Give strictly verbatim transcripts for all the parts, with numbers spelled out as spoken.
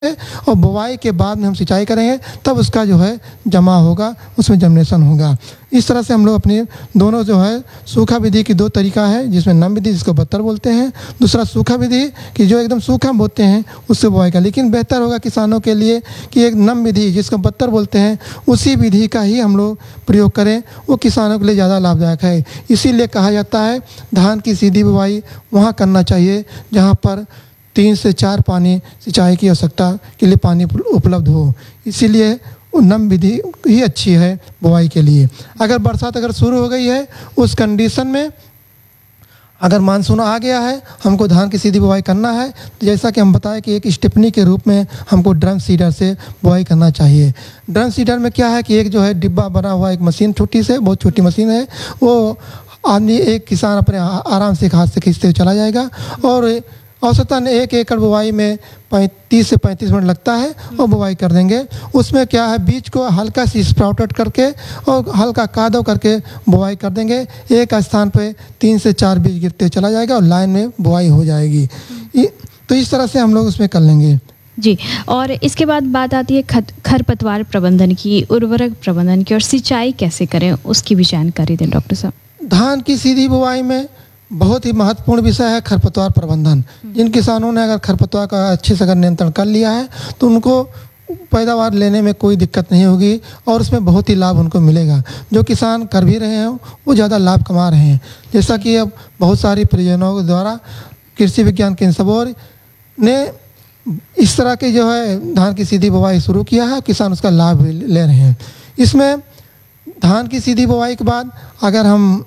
और बुवाई के बाद में हम सिंचाई करेंगे, तब उसका जो है जमा होगा, उसमें जर्मिनेशन होगा। इस तरह से हम लोग अपनी दोनों जो है सूखा विधि की दो तरीका है, जिसमें नम विधि जिसको बत्तर बोलते हैं, दूसरा सूखा विधि कि जो एकदम सूखा बोते हैं उससे बुवाई का। लेकिन बेहतर होगा किसानों के लिए कि एक नम विधि जिसको बत्तर बोलते हैं उसी विधि का ही हम लोग प्रयोग करें, वो किसानों के लिए ज़्यादा लाभदायक है। इसीलिए कहा जाता है धान की सीधी बुवाई वहाँ करना चाहिए जहाँ पर तीन से चार पानी सिंचाई की आवश्यकता के लिए पानी उपलब्ध हो। इसीलिए नम विधि ही अच्छी है बुवाई के लिए। अगर बरसात अगर शुरू हो गई है, उस कंडीशन में अगर मानसून आ गया है, हमको धान की सीधी बुवाई करना है, तो जैसा कि हम बताएं कि एक स्टेपनी के रूप में हमको ड्रम सीडर से बुवाई करना चाहिए। ड्रम सीडर में क्या है कि एक जो है डिब्बा बना हुआ एक मशीन, छोटी से बहुत छोटी मशीन है, वो आदमी एक किसान अपने आराम से हाथ से खींचते हुए चला जाएगा और औसतन एक एकड़ बुवाई में पैंतीस से पैंतीस मिनट लगता है और बुवाई कर देंगे। उसमें क्या है, बीज को हल्का सी स्प्राउटेड करके और हल्का कादव करके बुवाई कर देंगे। एक स्थान पे तीन से चार बीज गिरते चला जाएगा और लाइन में बुवाई हो जाएगी। तो इस तरह से हम लोग उसमें कर लेंगे जी। और इसके बाद बात आती है खरपतवार प्रबंधन की, उर्वरक प्रबंधन की और सिंचाई कैसे करें, उसकी भी जानकारी दें डॉक्टर साहब। धान की सीधी बुवाई में बहुत ही महत्वपूर्ण विषय है खरपतवार प्रबंधन। जिन किसानों ने अगर खरपतवार का अच्छे से अगर नियंत्रण कर लिया है तो उनको पैदावार लेने में कोई दिक्कत नहीं होगी और उसमें बहुत ही लाभ उनको मिलेगा। जो किसान कर भी रहे हैं वो ज़्यादा लाभ कमा रहे हैं। जैसा कि अब बहुत सारी परियोजनाओं के द्वारा कृषि विज्ञान केंद्र सबौर ने इस तरह के जो है धान की सीधी बुवाई शुरू किया है, किसान उसका लाभ ले रहे हैं। इसमें धान की सीधी बुवाई के बाद अगर हम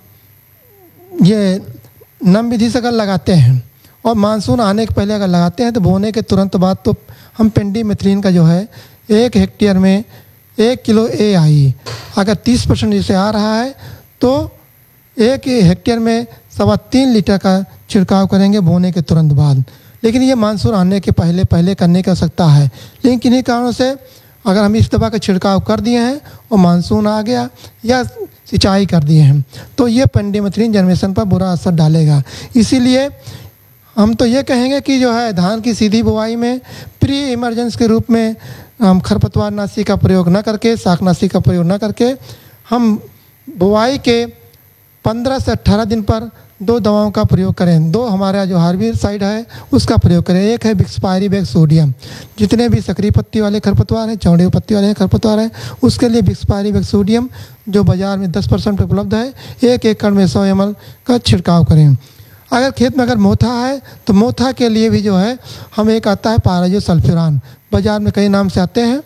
ये नम विधि से अगर लगाते हैं और मानसून आने के पहले अगर लगाते हैं तो बोने के तुरंत बाद तो हम पेंडीमेथ्रिन का जो है एक हेक्टेयर में एक किलो ए आई अगर तीस परसेंट जैसे आ रहा है तो एक हेक्टेयर में सवा तीन लीटर का छिड़काव करेंगे बोने के तुरंत बाद। लेकिन ये मानसून आने के पहले पहले करने की आवश्यकता है। लेकिन किन्हीं कारणों से अगर हम इस दवा का छिड़काव कर दिए हैं और मानसून आ गया या सिंचाई कर दिए हैं तो ये पेंडीमेथ्रिन जर्मिनेशन पर बुरा असर डालेगा। इसीलिए हम तो ये कहेंगे कि जो है धान की सीधी बुवाई में प्री इमरजेंसी के रूप में हम खरपतवार नाशी का प्रयोग न करके, शाकनाशी का प्रयोग न करके, हम बुवाई के पंद्रह से अट्ठारह दिन पर दो दवाओं का प्रयोग करें। दो हमारा जो हार्बिसाइड है उसका प्रयोग करें। एक है बिक्सपायरीबेग सोडियम, जितने भी सक्रिय पत्ती वाले खरपतवार हैं, चौड़ी पत्ती वाले खरपतवार हैं, उसके लिए बिक्सपायरीबेग सोडियम जो बाज़ार में दस परसेंट उपलब्ध है, एक एकड़ में सौ एम एल का छिड़काव करें। अगर खेत में अगर मोथा है तो मोथा के लिए भी जो है हम एक आता है पाराजो सल्फ्यूरान, बाज़ार में कई नाम से आते हैं,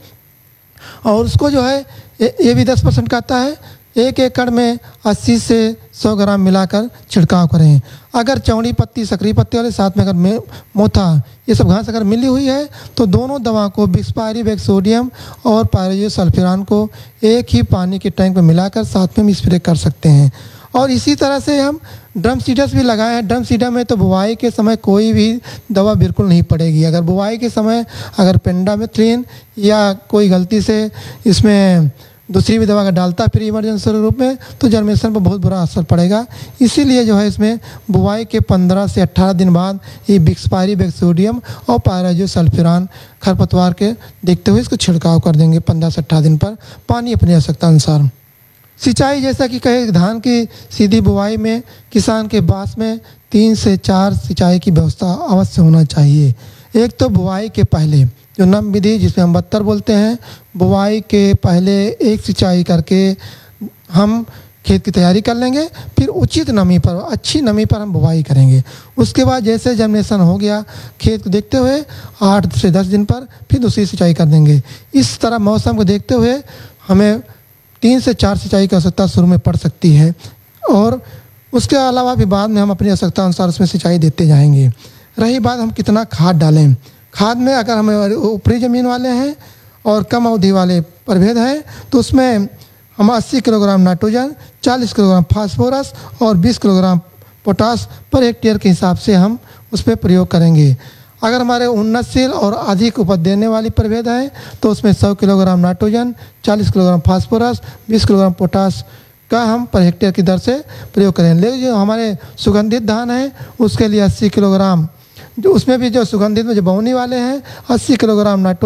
और उसको जो है ये भी दस परसेंट का आता है। एक एकड़ में अस्सी से सौ ग्राम मिलाकर छिड़काव करें। अगर चौड़ी पत्ती, सक्रिय पत्ती वाले साथ में अगर मोथा ये सब घास अगर मिली हुई है तो दोनों दवा को बिक्सपायरीबेग सोडियम और पाराजो सल्फ्यूरान को एक ही पानी के टैंक में मिलाकर साथ में हम स्प्रे कर सकते हैं। और इसी तरह से हम ड्रम सीडर्स भी लगाए हैं। ड्रम सीडर में तो बुवाई के समय कोई भी दवा बिल्कुल नहीं पड़ेगी। अगर बुवाई के समय अगर पेंडामेथ्रिन या कोई गलती से इसमें दूसरी भी दवा का डालता है प्री इमरजेंसी रूप में तो जर्मिनेशन पर बहुत बुरा असर पड़ेगा। इसीलिए जो है इसमें बुवाई के पंद्रह से अट्ठारह दिन बाद ये बिक्सपायरीबेग सोडियम और पाराजो सल्फ्यूरान खरपतवार के देखते हुए इसको छिड़काव कर देंगे पंद्रह से अट्ठारह दिन पर, पानी अपनी आवश्यकता अनुसार। सिंचाई जैसा कि कहे धान की सीधी बुवाई में किसान के बास में तीन से चार सिंचाई की व्यवस्था अवश्य होना चाहिए। एक तो बुवाई के पहले जो नम विधि जिसमें हम बत्तर बोलते हैं, बुवाई के पहले एक सिंचाई करके हम खेत की तैयारी कर लेंगे, फिर उचित नमी पर, अच्छी नमी पर हम बुवाई करेंगे। उसके बाद जैसे जर्मिनेशन हो गया खेत को देखते हुए आठ से दस दिन पर फिर दूसरी सिंचाई कर देंगे। इस तरह मौसम को देखते हुए हमें तीन से चार सिंचाई की आवश्यकता शुरू में पड़ सकती है और उसके अलावा भी बाद में हम अपनी आवश्यकता अनुसार उसमें सिंचाई देते जाएंगे। रही बात हम कितना खाद डालें, खाद में अगर हम ऊपरी ज़मीन वाले हैं और कम अवधि वाले प्रभेद हैं तो उसमें हम अस्सी किलोग्राम नाइट्रोजन, चालीस किलोग्राम फास्फोरस और बीस किलोग्राम पोटास पर हेक्टेयर के हिसाब से हम उस पर प्रयोग करेंगे। अगर हमारे उन्नतशील और अधिक उपज देने वाली प्रभेद है तो उसमें सौ किलोग्राम नाइट्रोजन, चालीस किलोग्राम फास्फोरस, बीस किलोग्राम पोटास का हम पर हेक्टेयर की दर से प्रयोग करें। लेकिन जो हमारे सुगंधित धान है उसके लिए अस्सी किलोग्राम जो उसमें भी जो सुगंधित में जो बोनी वाले हैं अस्सी किलोग्राम नाइट्रोजन